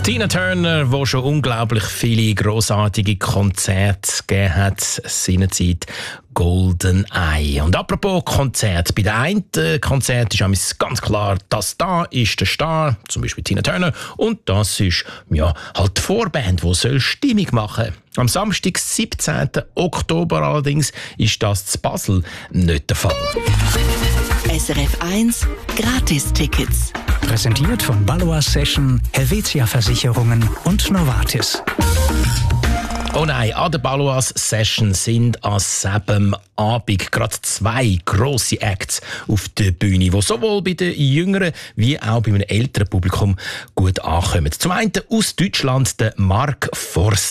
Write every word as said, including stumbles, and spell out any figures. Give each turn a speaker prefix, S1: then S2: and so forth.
S1: Tina Turner, die schon unglaublich viele grossartige Konzerte gegeben hat, seinerzeit Golden Eye. Und apropos Konzert, bei der einen Konzert ist ganz klar, das da ist der Star, zum Beispiel Tina Turner, und das ist ja, halt die Vorband, die soll Stimmung machen soll. Am Samstag, siebzehnten Oktober allerdings, ist das zu Basel nicht der Fall.
S2: S R F eins Gratis-Tickets.
S3: Präsentiert von Baloise Session, Helvetia Versicherungen und Novartis.
S1: Oh nein, an der Baloise Session sind an siebem Abend gerade zwei grosse Acts auf der Bühne, die sowohl bei den jüngeren wie auch bei einem älteren Publikum gut ankommen. Zum einen aus Deutschland der Mark Forster.